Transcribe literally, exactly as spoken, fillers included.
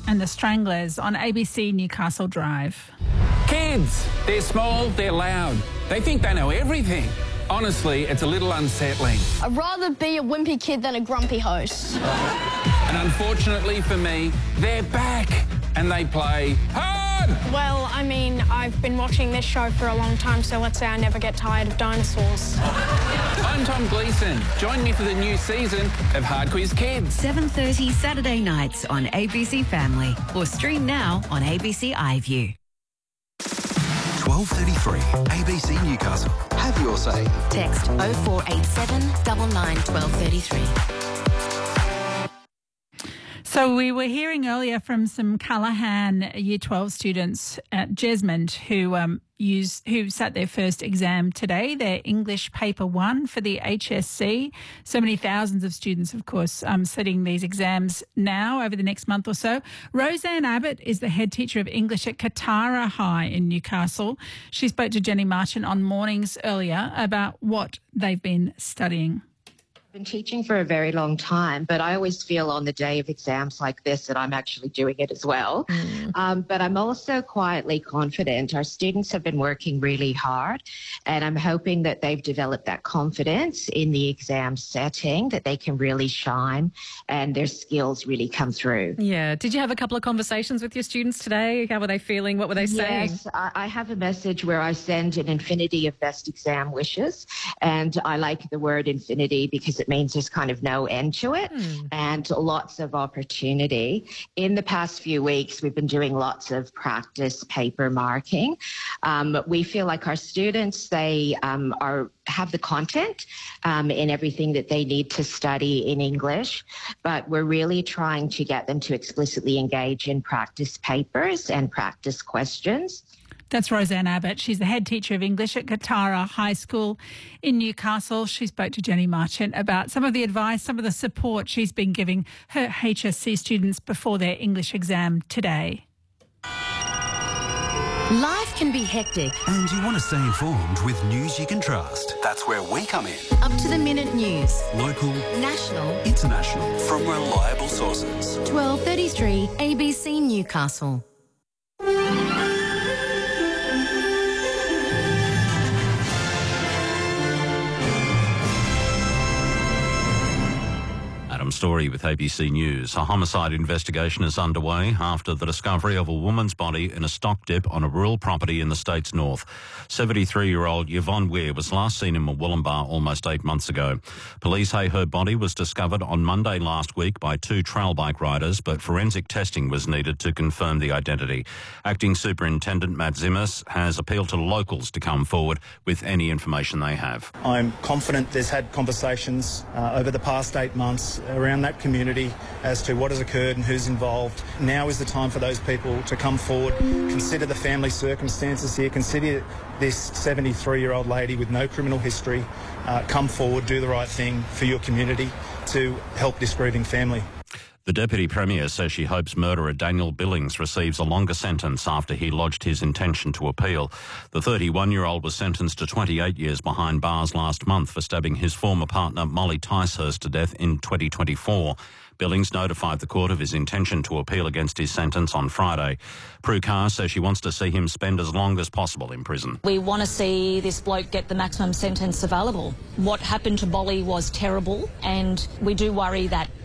and the Stranglers on A B C Newcastle Drive. Kids, they're small, they're loud. They think they know everything. Honestly, it's a little unsettling. I'd rather be a wimpy kid than a grumpy host. And unfortunately for me, they're back and they play hard. Well, I mean, I've been watching this show for a long time, so let's say I never get tired of dinosaurs. I'm Tom Gleeson. Join me for the new season of Hard Quiz Kids. seven thirty Saturday nights on A B C Family or stream now on A B C iView. twelve thirty-three, A B C Newcastle. Have your say. Text oh four eight seven, nine nine, one two three three. So we were hearing earlier from some Callaghan Year twelve students at Jesmond who um, used who sat their first exam today, their English Paper One for the H S C. So many thousands of students, of course, um, sitting these exams now over the next month or so. Roseanne Abbott is the head teacher of English at Katara High in Newcastle. She spoke to Jenny Marchant on Mornings earlier about what they've been studying. Been teaching for a very long time, but I always feel on the day of exams like this that I'm actually doing it as well. Mm. Um, but I'm also quietly confident. Our students have been working really hard, and I'm hoping that they've developed that confidence in the exam setting, that they can really shine and their skills really come through. Yeah. Did you have a couple of conversations with your students today? How were they feeling? What were they saying? Yes, I, I have a message where I send an infinity of best exam wishes, and I like the word infinity because it means there's kind of no end to it mm. and lots of opportunity. In the past few weeks, we've been doing lots of practice paper marking. Um, we feel like our students, they um, are have the content um, in everything that they need to study in English, but we're really trying to get them to explicitly engage in practice papers and practice questions. That's Roseanne Abbott. She's the head teacher of English at Katara High School in Newcastle. She spoke to Jenny Marchant about some of the advice, some of the support she's been giving her H S C students before their English exam today. Life can be hectic. And you want to stay informed with news you can trust. That's where we come in. Up to the minute news. Local, national, international, from reliable sources. twelve thirty-three A B C Newcastle. Story with A B C News. A homicide investigation is underway after the discovery of a woman's body in a stock dip on a rural property in the state's north. seventy-three-year-old Yvonne Weir was last seen in Murwillumbah almost eight months ago. Police say her body was discovered on Monday last week by two trail bike riders, but forensic testing was needed to confirm the identity. Acting Superintendent Matt Zimmis has appealed to locals to come forward with any information they have. I'm confident there's had conversations uh, over the past eight months around that community as to what has occurred and who's involved. Now is the time for those people to come forward, consider the family circumstances here, consider this seventy-three-year-old lady with no criminal history, uh, come forward, do the right thing for your community to help this grieving family. The Deputy Premier says she hopes murderer Daniel Billings receives a longer sentence after he lodged his intention to appeal. The thirty-one-year-old was sentenced to twenty-eight years behind bars last month for stabbing his former partner Molly Ticehurst to death in twenty twenty-four. Billings notified the court of his intention to appeal against his sentence on Friday. Prue Carr says she wants to see him spend as long as possible in prison. We want to see this bloke get the maximum sentence available. What happened to Bolly was terrible, and we do worry that